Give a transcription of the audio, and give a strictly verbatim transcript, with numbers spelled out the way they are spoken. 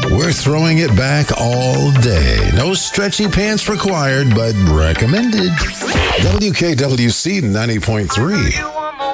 We're throwing it back all day. No stretchy pants required, but recommended. W K W C ninety point three.